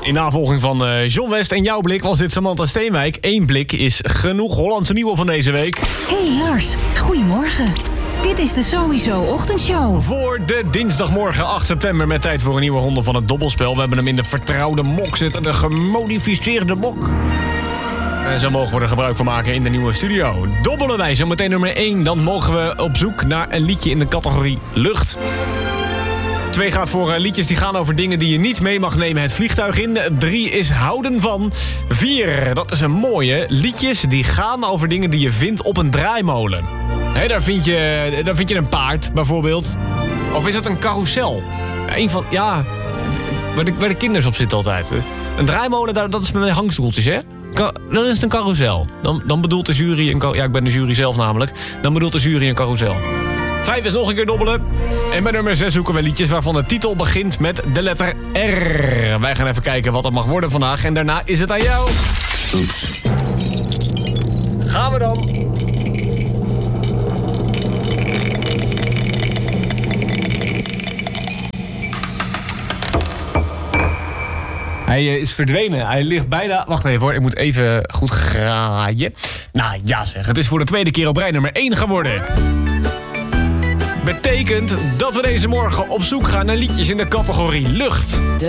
In navolging van John West en jouw blik was dit Samantha Steenwijk. 1 blik is genoeg. Hollandse nieuwe van deze week. Hey Lars, goedemorgen. Dit is de Sowieso Ochtendshow. Voor de dinsdagmorgen 8 september met tijd voor een nieuwe ronde van het dobbelspel. We hebben hem in de vertrouwde mok zitten, de gemodificeerde mok. En zo mogen we er gebruik van maken in de nieuwe studio. Dobbelen wij zo meteen nummer 1, dan mogen we op zoek naar een liedje in de categorie lucht. 2 gaat voor liedjes die gaan over dingen die je niet mee mag nemen het vliegtuig in. 3 is houden van. 4, dat is een mooie. Liedjes die gaan over dingen die je vindt op een draaimolen. Daar vind je een paard, bijvoorbeeld. Of is dat een carousel? Waar de kinders op zitten altijd. Een draaimolen, dat is met hangstoeltjes, hè? Dan is het een carousel. Dan bedoelt de jury ik ben de jury zelf namelijk. Dan bedoelt de jury een carousel. 5 is nog een keer dobbelen. En bij nummer 6 zoeken we liedjes waarvan de titel begint met de letter R. Wij gaan even kijken wat het mag worden vandaag. En daarna is het aan jou. Oeps. Gaan we dan. Hij is verdwenen. Hij ligt bijna... Wacht even hoor, ik moet even goed graaien. Nou ja zeg, het is voor de tweede keer op rij nummer 1 geworden. Betekent dat we deze morgen op zoek gaan naar liedjes in de categorie lucht.